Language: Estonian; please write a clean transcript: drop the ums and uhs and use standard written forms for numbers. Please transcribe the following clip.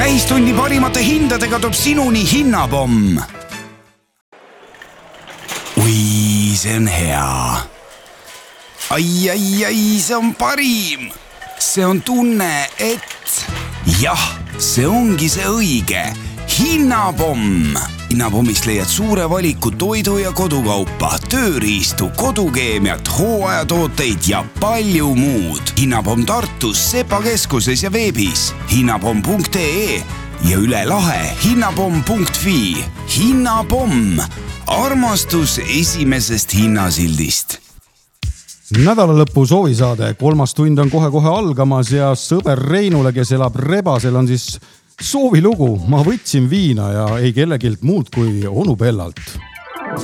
täistundi parimate hindadega toob sinuni Hinnapomm. Ui, see on hea. Ai, see on parim. See on tunne, et jah, see ongi see õige. Hinnapomm. Hinnapommist leiad suure valiku toidu ja kodukaupa, tööriistu, kodukeemiat, hooajatooteid ja palju muud. Hinnapomm Tartus, Sepa keskuses ja veebis hinnapomm.ee ja üle lahe hinnapomm.fi. Hinnapomm. Armastus esimesest hinnasildist. Nädalalõpu soovisaade, 3. tund on kohe algamas ja sõber Reinule, kes elab Rebasel, on siis soovilugu. Ma võtsin viina ja ei kellegilt muud kui onu Bellalt.